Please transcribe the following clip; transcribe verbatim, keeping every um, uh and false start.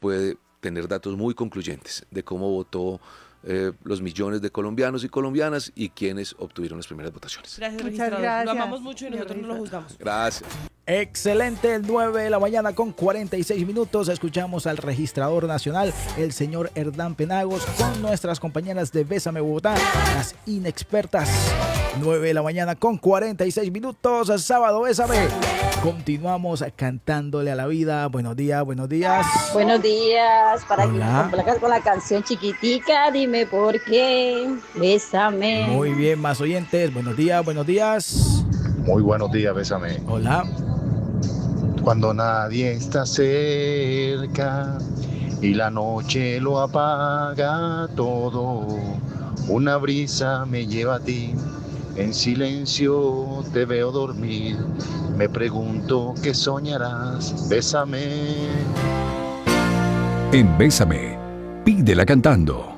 puede tener datos muy concluyentes de cómo votó eh, los millones de colombianos y colombianas y quienes obtuvieron las primeras votaciones. Gracias, Muchas registrador. gracias, Lo amamos mucho y señor nosotros no lo registrador. juzgamos. Gracias. Excelente, nueve de la mañana con cuarenta y seis minutos. Escuchamos al registrador nacional, el señor Hernán Penagos, con nuestras compañeras de Bésame Bogotá, las inexpertas. nueve de la mañana con cuarenta y seis minutos, sábado Bésame. Continuamos cantándole a la vida. Buenos días, buenos días. Buenos días, para que me Hola. complazcas con la canción chiquitica, dime por qué, bésame. Muy bien, más oyentes. Buenos días, buenos días. Muy buenos días, bésame. Hola. Cuando nadie está cerca y la noche lo apaga todo, una brisa me lleva a ti, en silencio te veo dormir, me pregunto qué soñarás, bésame. En Bésame, pídela cantando.